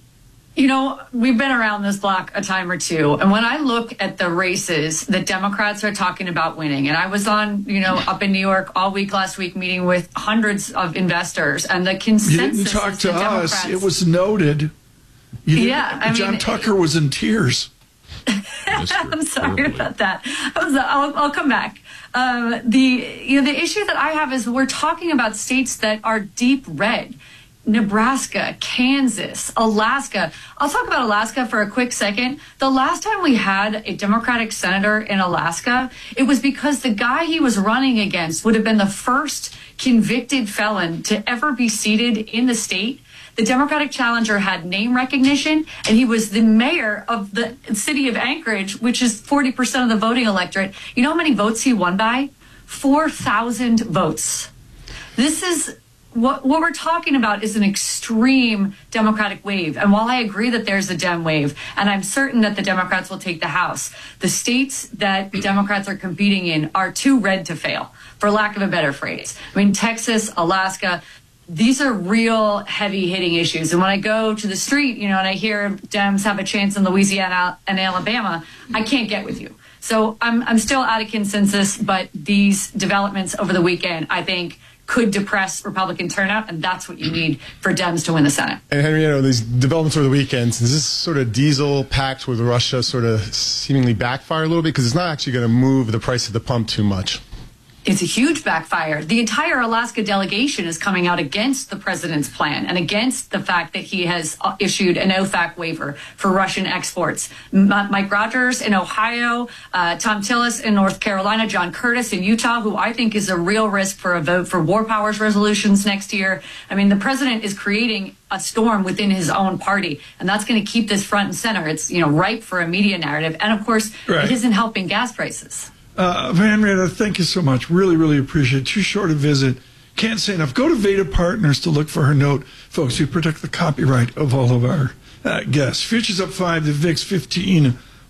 You know, we've been around this block a time or two. And when I look at the races that Democrats are talking about winning, and I was on, you know, up in New York all week last week meeting with hundreds of investors, and the consensus you didn't talk to us. It was noted. John Tucker was in tears. I'm sorry about that. I'll come back. The issue that I have is we're talking about states that are deep red. Nebraska, Kansas, Alaska. I'll talk about Alaska for a quick second. The last time we had a Democratic senator in Alaska, it was because the guy he was running against would have been the first convicted felon to ever be seated in the state. The Democratic challenger had name recognition, and he was the mayor of the city of Anchorage, which is 40% of the voting electorate. You know how many votes he won by? 4,000 votes. This is what we're talking about is an extreme Democratic wave. And while I agree that there's a Dem wave, and I'm certain that the Democrats will take the House, the states that Democrats are competing in are too red to fail, for lack of a better phrase. I mean, Texas, Alaska, these are real heavy-hitting issues. And when I go to the street, you know, and I hear Dems have a chance in Louisiana and Alabama, I can't get with you. So I'm still out of consensus, but these developments over the weekend, I think, could depress Republican turnout, and that's what you need for Dems to win the Senate. And Henrietta, these developments over the weekend, does this sort of diesel pact with Russia sort of seemingly backfire a little bit? Because it's not actually going to move the price at the pump too much. It's a huge backfire. The entire Alaska delegation is coming out against the president's plan and against the fact that he has issued an OFAC waiver for Russian exports. Mike Rogers in Ohio, Tom Tillis in North Carolina, John Curtis in Utah, who I think is a real risk for a vote for war powers resolutions next year. I mean, the president is creating a storm within his own party, and that's going to keep this front and center. It's, you know, ripe for a media narrative. And of course, It isn't helping gas prices. Henrietta, thank you so much. Really, really appreciate it. Too short a visit. Can't say enough. Go to Veda Partners to look for her note. Folks, we protect the copyright of all of our guests. Futures up 5, the VIX 15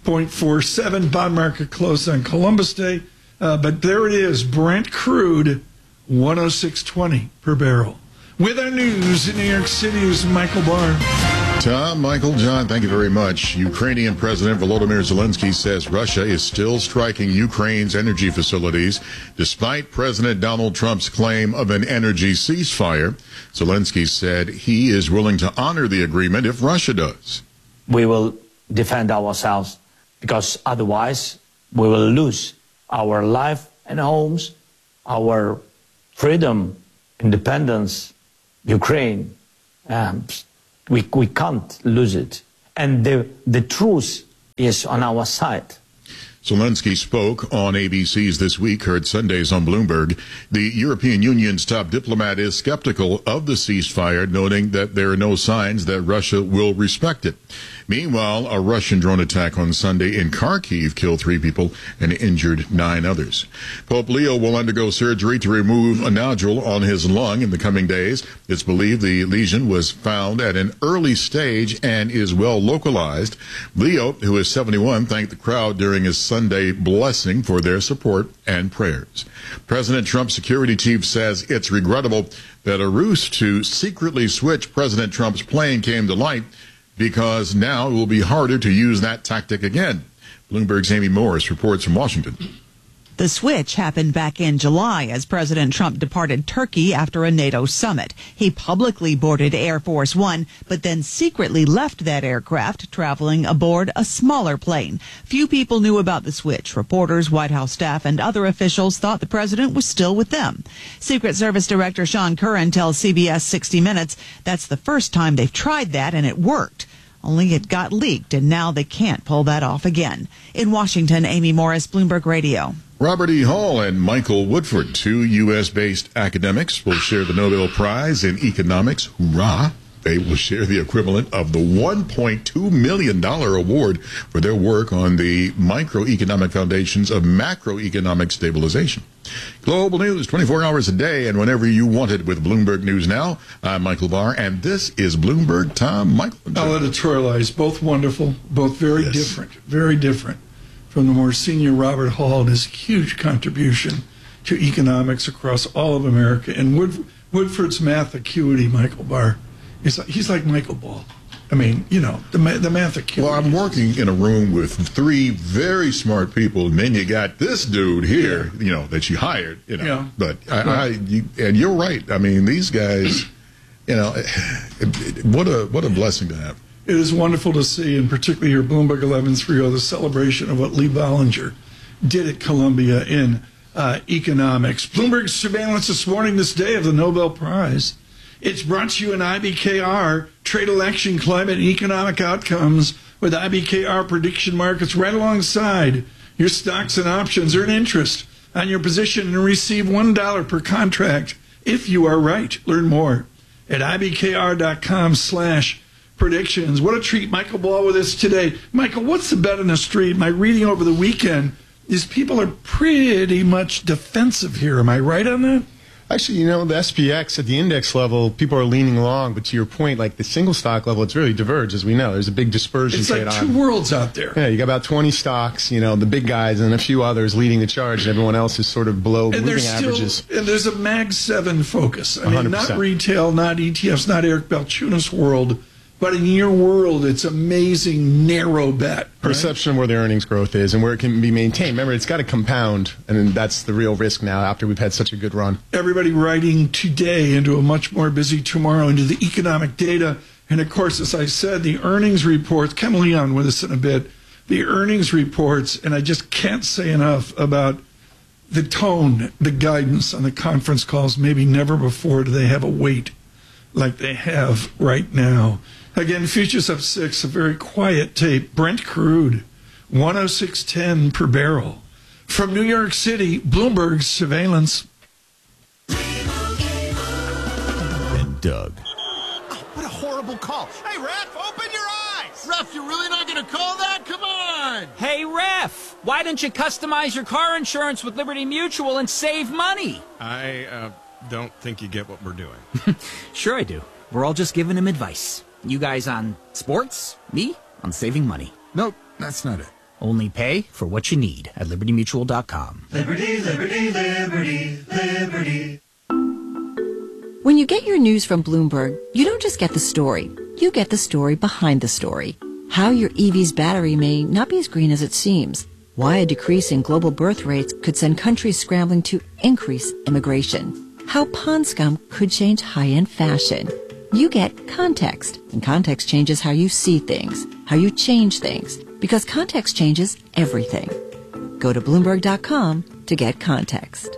0.47. Bond market closed on Columbus Day. But there it is, Brent crude, 106.20 per barrel. With our news in New York City is Michael Barr. Tom, Michael, John, thank you very much. Ukrainian President Volodymyr Zelensky says Russia is still striking Ukraine's energy facilities despite President Donald Trump's claim of an energy ceasefire. Zelensky said he is willing to honor the agreement if Russia does. We will defend ourselves because otherwise we will lose our life and homes, our freedom, independence, Ukraine. We can't lose it. And the truth is on our side. Zelensky spoke on ABC's This Week, heard Sundays on Bloomberg. The European Union's top diplomat is skeptical of the ceasefire, noting that there are no signs that Russia will respect it. Meanwhile, a Russian drone attack on Sunday in Kharkiv killed 3 people and injured 9 others. Pope Leo will undergo surgery to remove a nodule on his lung in the coming days. It's believed the lesion was found at an early stage and is well localized. Leo, who is 71, thanked the crowd during his Sunday blessing for their support and prayers. President Trump's security chief says it's regrettable that a ruse to secretly switch President Trump's plane came to light, because now it will be harder to use that tactic again. Bloomberg's Amy Morris reports from Washington. The switch happened back in July as President Trump departed Turkey after a NATO summit. He publicly boarded Air Force One, but then secretly left that aircraft, traveling aboard a smaller plane. Few people knew about the switch. Reporters, White House staff, and other officials thought the president was still with them. Secret Service Director Sean Curran tells CBS 60 Minutes that's the first time they've tried that, and it worked. Only it got leaked, and now they can't pull that off again. In Washington, Amy Morris, Bloomberg Radio. Robert E. Hall and Michael Woodford, 2 U.S.-based academics, will share the Nobel Prize in Economics. Hoorah! They will share the equivalent of the $1.2 million award for their work on the microeconomic foundations of macroeconomic stabilization. Global news 24 hours a day and whenever you want it with Bloomberg News Now. I'm Michael Barr, and this is Bloomberg Tom, Michael. I'll editorialize. Both wonderful, both very different from the more senior Robert Hall and his huge contribution to economics across all of America. And Woodford's math acuity, Michael Barr, he's like Michael Ball. I mean, you know, the math acuity. Well, I'm working in a room with 3 very smart people, and then you got this dude here, you know, that you hired, you know. Yeah. But and you're right. I mean, these guys, you know, what a blessing to have. It is wonderful to see, and particularly here, Bloomberg 1130, the celebration of what Lee Bollinger did at Columbia in economics. Bloomberg's surveillance this morning, this day of the Nobel Prize. It's brought to you in IBKR, trade election, climate, and economic outcomes with IBKR prediction markets right alongside your stocks and options. Earn interest on your position and receive $1 per contract if you are right. Learn more at ibkr.com/predictions. What a treat. Michael Ball with us today. Michael, what's the bet on the street? My reading over the weekend is people are pretty much defensive here. Am I right on that? Actually, you know, the SPX at the index level, people are leaning long, but to your point, like the single stock level, it's really diverged, as we know. There's a big dispersion. It's like 2 worlds out there. Yeah, you got about 20 stocks, you know, the big guys, and a few others leading the charge, and everyone else is sort of below moving averages. And there's a Mag 7 focus. I mean, 100%. Not retail, not ETFs, not Eric Balchunas' world, but in your world, it's amazing narrow bet. Perception of where the earnings growth is and where it can be maintained. Remember, it's got to compound, and that's the real risk now after we've had such a good run. Everybody writing today into a much more busy tomorrow into the economic data. And, of course, as I said, the earnings reports. Ken Leon with us in a bit. The earnings reports, and I just can't say enough about the tone, the guidance on the conference calls. Maybe never before do they have a weight like they have right now. Again, futures up 6, a very quiet tape. Brent crude, 106.10 per barrel. From New York City, Bloomberg's surveillance. And Doug. Oh, what a horrible call. Hey, Ref, open your eyes. Ref, you're really not going to call that? Come on. Hey, Ref, why don't you customize your car insurance with Liberty Mutual and save money? I don't think you get what we're doing. Sure I do. We're all just giving him advice. You guys on sports, me on saving money. Nope, that's not it. Only pay for what you need at libertymutual.com. Liberty, liberty, liberty, liberty. When you get your news from Bloomberg, you don't just get the story. You get the story behind the story. How your EV's battery may not be as green as it seems. Why a decrease in global birth rates could send countries scrambling to increase immigration. How pond scum could change high-end fashion. You get context, and context changes how you see things, how you change things, because context changes everything. Go to Bloomberg.com to get context.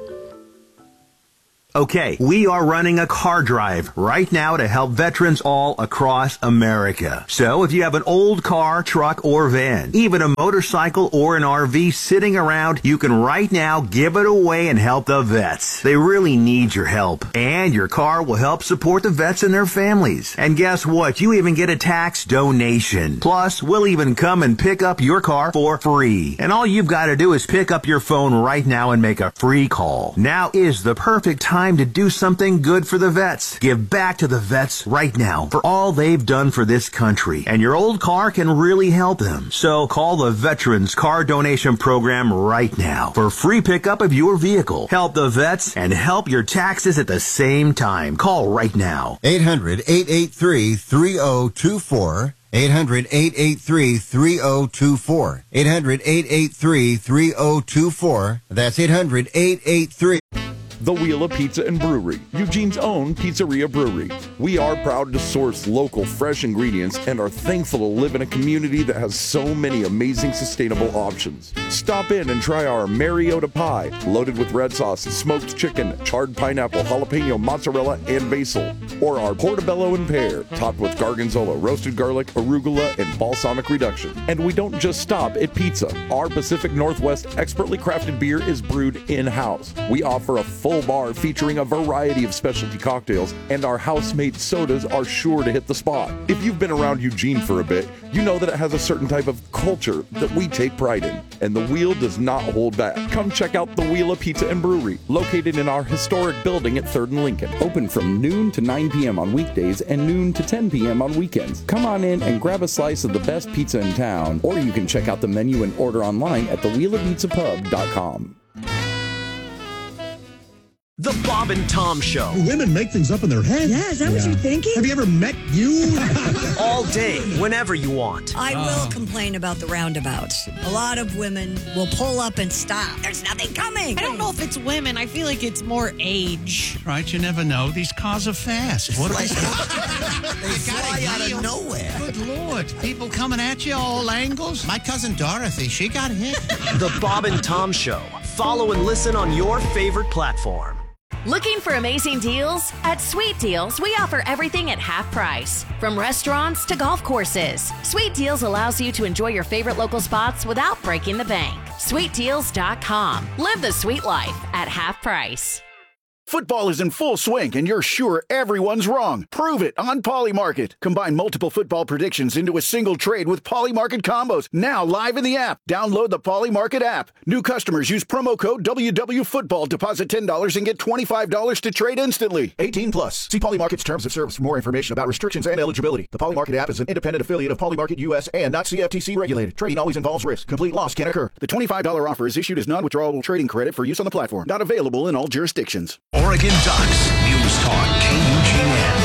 Okay, we are running a car drive right now to help veterans all across America. So if you have an old car, truck, or van, even a motorcycle or an RV sitting around, you can right now give it away and help the vets. They really need your help. And your car will help support the vets and their families. And guess what? You even get a tax donation. Plus, we'll even come and pick up your car for free. And all you've got to do is pick up your phone right now and make a free call. Now is the perfect time to do something good for the vets. Give back to the vets right now for all they've done for this country. And your old car can really help them. So call the Veterans Car Donation Program right now for free pickup of your vehicle. Help the vets and help your taxes at the same time. Call right now. 800-883-3024. 800-883-3024. 800-883-3024. That's 800-883. The Wheel of Pizza and Brewery, Eugene's own pizzeria brewery. We are proud to source local, fresh ingredients and are thankful to live in a community that has so many amazing sustainable options. Stop in and try our Mariota pie, loaded with red sauce, smoked chicken, charred pineapple, jalapeno, mozzarella, and basil. Or our portobello and pear, topped with gargonzola, roasted garlic, arugula, and balsamic reduction. And we don't just stop at pizza. Our Pacific Northwest expertly crafted beer is brewed in-house. We offer a full bar featuring a variety of specialty cocktails, and our house-made sodas are sure to hit the spot. If you've been around Eugene for a bit, you know that it has a certain type of culture that we take pride in, and the Wheel does not hold back. Come check out the Wheel of Pizza and Brewery, located in our historic building at 3rd and Lincoln. Open from noon to 9 p.m. on weekdays and noon to 10 p.m. on weekends. Come on in and grab a slice of the best pizza in town, or you can check out the menu and order online at thewheelofpizzapub.com. The Bob and Tom Show. Women make things up in their heads. Yeah, is that what you're thinking? Have you ever met you? All day, whenever you want. I will complain about the roundabouts. A lot of women will pull up and stop. There's nothing coming. I don't know if it's women. I feel like it's more age. Right, you never know. These cars are fast. What They fly out of nowhere. Good Lord. People coming at you all angles. My cousin Dorothy, she got hit. The Bob and Tom Show. Follow and listen on your favorite platform. Looking for amazing deals? At Sweet Deals, we offer everything at half price. From restaurants to golf courses. Sweet Deals allows you to enjoy your favorite local spots without breaking the bank. SweetDeals.com. Live the sweet life at half price. Football is in full swing, and you're sure everyone's wrong. Prove it on Polymarket. Combine multiple football predictions into a single trade with Polymarket combos. Now live in the app. Download the Polymarket app. New customers use promo code WWFootball. Deposit $10 and get $25 to trade instantly. 18 plus. See Polymarket's terms of service for more information about restrictions and eligibility. The Polymarket app is an independent affiliate of Polymarket US and not CFTC regulated. Trading always involves risk. Complete loss can occur. The $25 offer is issued as non-withdrawable trading credit for use on the platform. Not available in all jurisdictions. Oregon Ducks News Talk KUGN.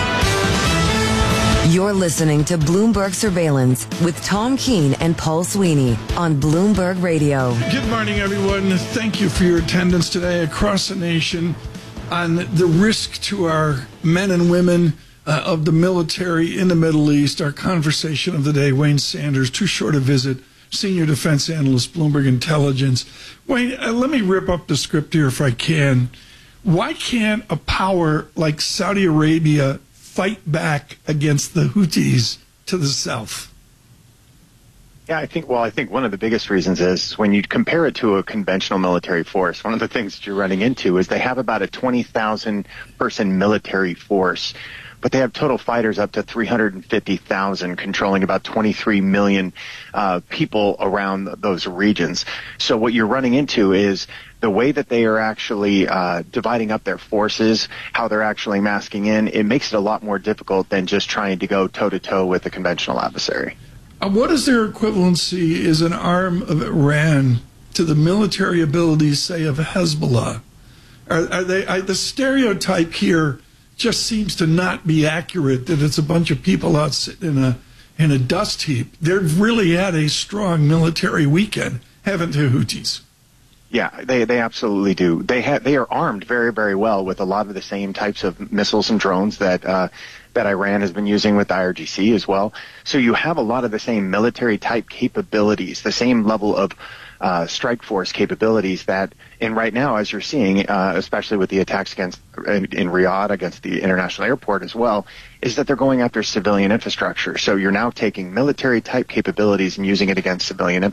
You're listening to Bloomberg Surveillance with Tom Keene and Paul Sweeney on Bloomberg Radio. Good morning, everyone. Thank you for your attendance today across the nation on the risk to our men and women of the military in the Middle East. Our conversation of the day, Wayne Sanders, too short a visit, senior defense analyst, Bloomberg Intelligence. Wayne, let me rip up the script here if I can. Why can't a power like Saudi Arabia fight back against the Houthis to the south? Yeah, I think one of the biggest reasons is when you compare it to a conventional military force, one of the things that you're running into is they have about a 20,000 person military force, but they have total fighters up to 350,000, controlling about 23 million people around those regions. So what you're running into is the way that they are actually dividing up their forces, how they're actually masking in, it makes it a lot more difficult than just trying to go toe-to-toe with a conventional adversary. What is their equivalency is an arm of Iran to the military abilities, say, of Hezbollah? Are they? The stereotype here just seems to not be accurate, that it's a bunch of people out sitting in a dust heap. They've really had a strong military weekend, haven't the Houthis? Yeah, they absolutely do. They are armed very, very well with a lot of the same types of missiles and drones that Iran has been using with the IRGC as well. So you have a lot of the same military type capabilities, the same level of strike force capabilities that, and right now, as you're seeing, especially with the attacks in Riyadh against the international airport as well, is that they're going after civilian infrastructure. So you're now taking military type capabilities and using it against civilian